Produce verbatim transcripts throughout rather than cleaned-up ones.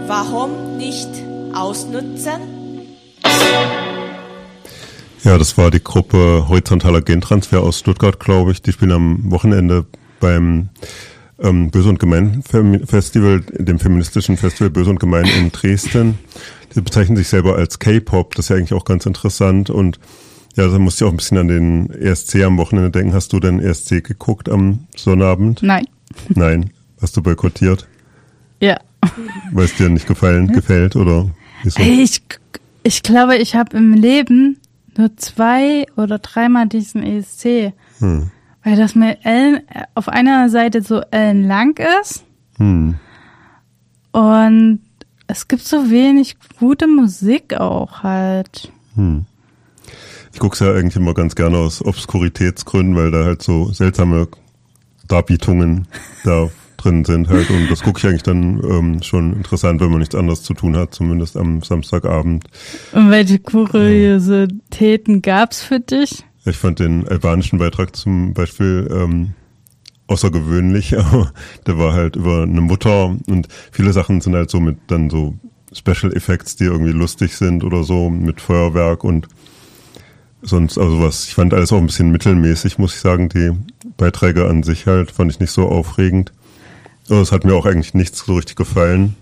Warum nicht ausnutzen? Ja, das war die Gruppe Horizontaler Gentransfer aus Stuttgart, glaube ich. Die spielen am Wochenende beim ähm, Böse und Gemein Festival, dem feministischen Festival Böse und Gemein in Dresden. Die bezeichnen sich selber als K-Pop. Das ist ja eigentlich auch ganz interessant. Und ja, da musste ich auch ein bisschen an den E S C am Wochenende denken. Hast du denn E S C geguckt am Sonnabend? Nein. Nein. Hast du boykottiert? Ja. Weil es dir nicht gefallen, gefällt oder wieso? Ich, ich glaube, ich habe im Leben nur zwei oder dreimal diesen E S C. Hm. Weil das mir Ellen, auf einer Seite so ellenlang ist. Hm. Und es gibt so wenig gute Musik auch halt. Hm. Ich gucke es ja eigentlich immer ganz gerne aus Obskuritätsgründen, weil da halt so seltsame Darbietungen da drin sind halt. Und das gucke ich eigentlich dann ähm, schon interessant, wenn man nichts anderes zu tun hat, zumindest am Samstagabend. Und welche Kuriositäten gab's für dich? Ich fand den albanischen Beitrag zum Beispiel ähm, außergewöhnlich, aber der war halt über eine Mutter und viele Sachen sind halt so mit dann so Special Effects, die irgendwie lustig sind oder so, mit Feuerwerk und sonst, also was, ich fand alles auch ein bisschen mittelmäßig, muss ich sagen, die Beiträge an sich halt, fand ich nicht so aufregend. Aber es hat mir auch eigentlich nichts so richtig gefallen.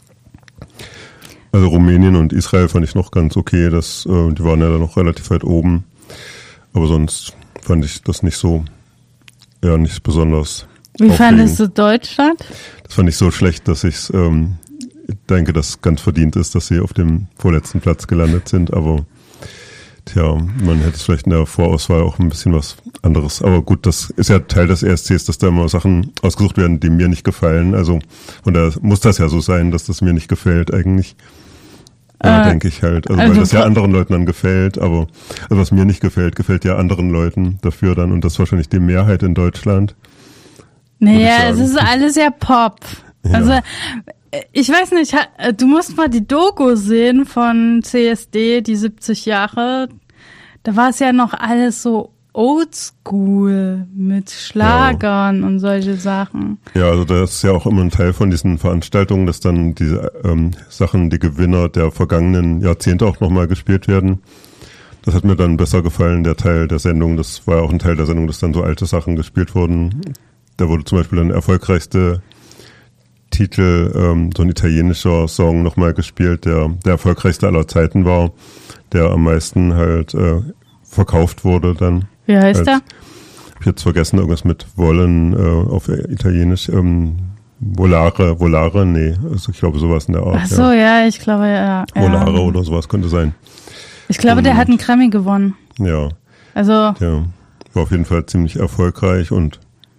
Also Rumänien und Israel fand ich noch ganz okay, das, äh, die waren ja dann noch relativ weit oben. Aber sonst fand ich das nicht so, ja, nicht besonders Wie aufregend. fandest du Deutschland? Das fand ich so schlecht, dass ich ähm, denke, dass es ganz verdient ist, dass sie auf dem vorletzten Platz gelandet sind. Aber tja, man hätte es vielleicht in der Vorauswahl auch ein bisschen was anderes. Aber gut, das ist ja Teil des E S Cs, dass da immer Sachen ausgesucht werden, die mir nicht gefallen. Also von daher muss das ja so sein, dass das mir nicht gefällt eigentlich. Ja, äh, denke ich halt. Also, also weil das ja anderen Leuten dann gefällt, aber also was mir nicht gefällt, gefällt ja anderen Leuten dafür dann und das ist wahrscheinlich die Mehrheit in Deutschland. Naja, es ist alles ja Pop. Ja. Also ich weiß nicht, du musst mal die Doku sehen von C S D, die siebzig Jahre. Da war es ja noch alles so oldschool mit Schlagern ja. und solche Sachen. Ja, also das ist ja auch immer ein Teil von diesen Veranstaltungen, dass dann diese ähm, Sachen, die Gewinner der vergangenen Jahrzehnte auch nochmal gespielt werden. Das hat mir dann besser gefallen, der Teil der Sendung. Das war ja auch ein Teil der Sendung, dass dann so alte Sachen gespielt wurden. Da wurde zum Beispiel dann der erfolgreichste Titel, ähm, so ein italienischer Song nochmal gespielt, der der erfolgreichste aller Zeiten war, der am meisten halt äh, verkauft wurde dann. Wie heißt der? Ich habe jetzt vergessen, irgendwas mit Wollen äh, auf Italienisch. Ähm, Volare, Volare, nee, also ich glaube sowas in der Art. Ach so, ja, ja ich glaube, ja. Volare ja. oder sowas könnte sein. Ich glaube, und der hat einen Grammy gewonnen. Ja. Also. Ja, war auf jeden Fall ziemlich erfolgreich und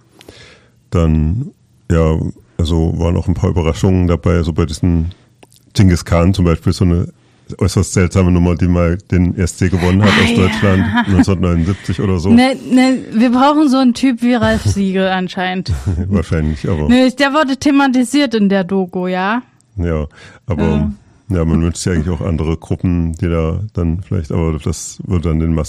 dann, ja, also waren auch ein paar Überraschungen dabei, so bei diesen Genghis Khan zum Beispiel, so eine äußerst seltsame Nummer, die mal den E S C gewonnen hat ah, aus Deutschland, ja. neunzehnhundertneunundsiebzig oder so. Ne, ne, wir brauchen so einen Typ wie Ralf Siegel anscheinend. Wahrscheinlich, aber. Ne, der wurde thematisiert in der Doku, ja. Ja, aber ja, ja man wünscht sich eigentlich auch andere Gruppen, die da dann vielleicht, aber das würde dann den Massen